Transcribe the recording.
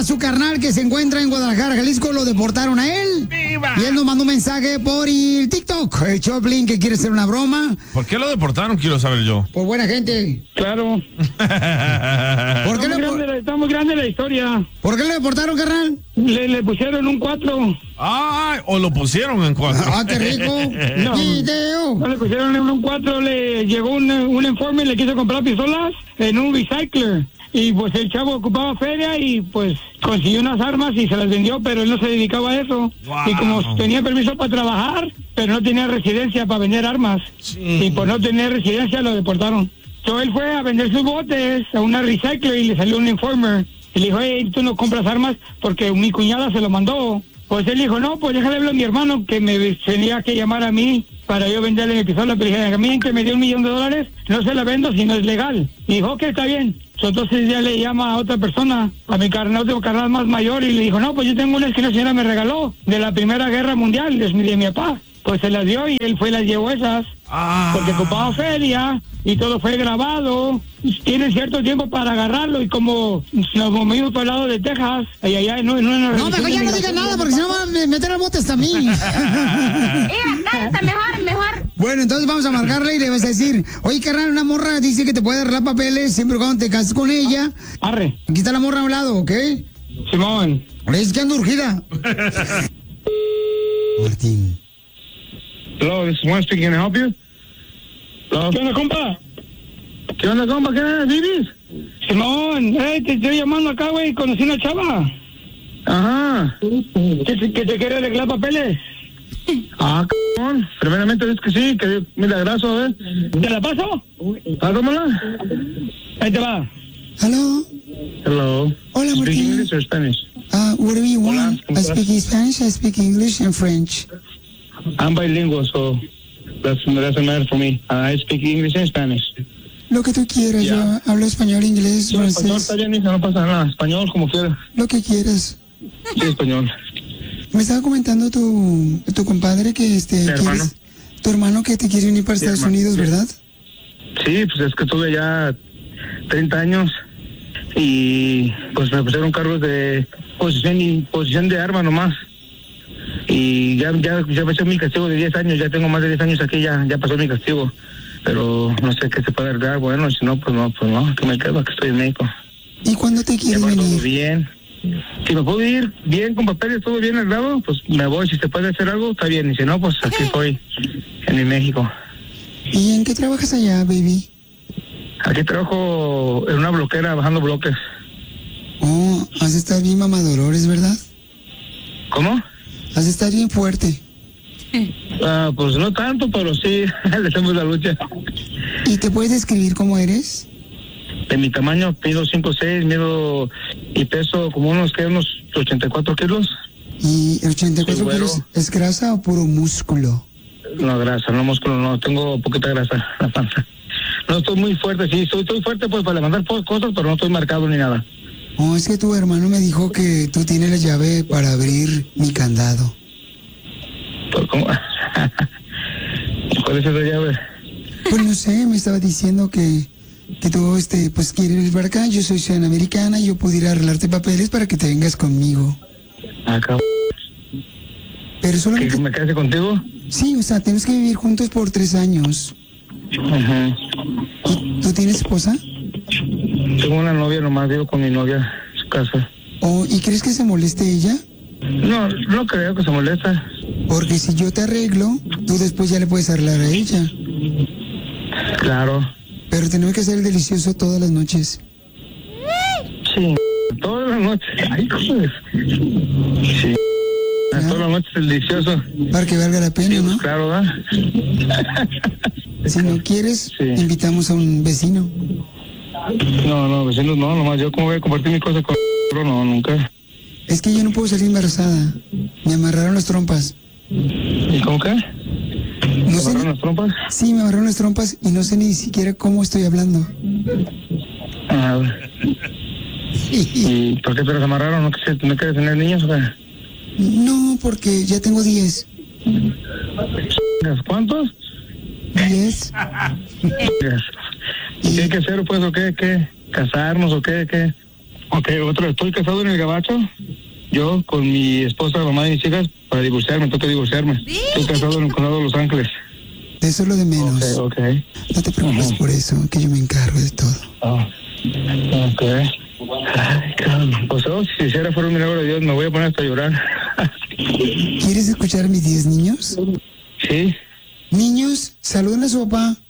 su carnal que se encuentra en Guadalajara, Jalisco, lo deportaron a él. ¡Viva! Y él nos mandó un mensaje por el TikTok. El Choplin que quiere hacer una broma. ¿Por qué lo deportaron? Quiero saber yo. Por buena gente. Claro. ¿Por qué Está muy grande la historia. ¿Por qué lo deportaron, carnal? Le pusieron un 4. ¡Ay! O lo pusieron en 4. ¡Ah, qué rico! No. ¡Video! No le pusieron en un 4, le llegó un informe y le quiso comprar pistolas en un recycler. Y pues el chavo ocupaba feria y pues consiguió unas armas y se las vendió, pero él no se dedicaba a eso. Wow. Y como tenía permiso para trabajar, pero no tenía residencia para vender armas. Sí. Y por no tener residencia lo deportaron. Entonces él fue a vender sus botes a una recycler y le salió un informer. Y le dijo, hey, tú no compras armas porque mi cuñada se lo mandó. Pues él dijo, no, pues déjale hablar a mi hermano que me tenía que llamar a mí para yo venderle mi pistola. Pero dije, a mí que me dio $1 millón, no se la vendo si no es legal. Y dijo, ok, está bien. Entonces ya le llama a otra persona, a mi carnal, otro carnal más mayor, y le dijo, no, pues yo tengo unas que una señora me regaló de la Primera Guerra Mundial, de mi papá. Pues se las dio y él fue y las llevó esas. Porque ocupaba feria y todo fue grabado. Tienen cierto tiempo para agarrarlo y como nos movimos por el lado de Texas, allá No, mejor ya no diga nada porque si no van a meter a botes también. Cállate, mejor. Bueno, entonces vamos a marcarle y le vas a decir, oye, carnal, una morra dice que te puede arreglar papeles siempre cuando te cases con ella. Arre. Aquí está la morra a un lado, ¿ok? Simón. Es que anda urgida. Martín. Hello, this is Juan speaking. Can I help you? Hello. ¿Qué onda, compa? ¿Qué onda, compa? ¿Qué onda, Vivis? Simón, te estoy llamando acá, güey. Conocí una chava. Ajá. ¿Que te quiere arreglar papeles? Cabrón. Primeramente es que sí, que milagroso, ¿eh? ¿Te la paso? Pásamela. Ahí te va. Hello. Hello. Hola, Speak Martín. English or Spanish? Whatever you want. Hola, I speak Spanish, I speak English and French. I'm bilingual, so doesn't matter for me. I speak English and Spanish. Lo que tú quieras, yo hablo español, inglés, Español francés, está bien, hija, no pasa nada. Español, como quieras. lo que quieras. Sí, español. Me estaba comentando tu compadre que hermano. tu hermano que te quiere venir para Estados hermano, Unidos, sí. ¿verdad? Sí, pues es que tuve ya 30 años y pues me pusieron cargos de posesión de arma nomás. Y ya pasó mi castigo de 10 años, ya tengo más de 10 años aquí, ya pasó mi castigo. Pero no sé qué se puede arreglar, bueno, si no, pues no, que me quedo, que estoy en México. ¿Y cuándo te quieres Ya va todo venir? bien. Si me puedo ir bien con papeles, todo bien arreglado, pues me voy. Si se puede hacer algo, está bien. Y si no, pues aquí estoy, en mi México. ¿Y en qué trabajas allá, baby? Aquí trabajo en una bloquera, bajando bloques. Oh, has de estar bien mamadolores, ¿verdad? ¿Cómo? Has de estar bien fuerte. Pues no tanto, pero sí, le hacemos la lucha. ¿Y te puedes describir cómo eres? De mi tamaño, mido 5'6", mido y peso como unos 84 kilos. ¿Y el 84 Sí, güero. kilos es grasa o puro músculo? No, grasa, no músculo, no, tengo poquita grasa en la panza. No estoy muy fuerte, sí, estoy fuerte pues para levantar cosas, pero no estoy marcado ni nada. Oh, es que tu hermano me dijo que tú tienes la llave para abrir mi candado. Pues, ¿cómo? ¿Cuál es esa llave? Pues no sé, me estaba diciendo que tú, pues quieres ir para acá, yo soy ciudadana americana y yo pudiera arreglarte papeles para que te vengas conmigo. Acá. Pero solamente... ¿Que me case contigo? Sí, o sea, tenemos que vivir juntos por 3 años. Ajá. ¿Y tú tienes esposa? Tengo una novia nomás, vivo con mi novia en su casa. Oh, ¿y crees que se moleste ella? No creo que se molesta. Porque si yo te arreglo, tú después ya le puedes arreglar a ella. Claro. Pero tenemos que hacer el delicioso todas las noches. Sí, todas las noches. Ay, joder. Sí. Todas las noches es delicioso. Para que valga la pena, ¿no? Claro, ¿verdad? Si no quieres, Sí. invitamos a un vecino. No, vecinos no, nomás yo como voy a compartir mi cosa con... No, nunca. Es que yo no puedo salir embarazada. Me amarraron las trompas. ¿Y cómo qué? No sé. ¿Agarraron las trompas? Sí, me amarraron las trompas y no sé ni siquiera cómo estoy hablando. Ah, ¿y por qué te las amarraron? ¿No quieres tener niños o qué? No, porque ya tengo 10. ¿Cuántos? 10. ¿Y qué hay que hacer, pues, o qué? ¿Casarnos o qué? Ok, otro. Estoy casado en el Gabacho. Yo con mi esposa, mamá de mis hijas, para divorciarme. Toca divorciarme. Estoy casado en el condado de Los Ángeles. Eso es lo de menos. Ok. No te preocupes por eso, que yo me encargo de todo. Ok. Ay, caramba. Pues si hiciera fuera un milagro de Dios, me voy a poner hasta a llorar. ¿Quieres escuchar a mis 10 niños? Sí. Niños, saluden a su papá.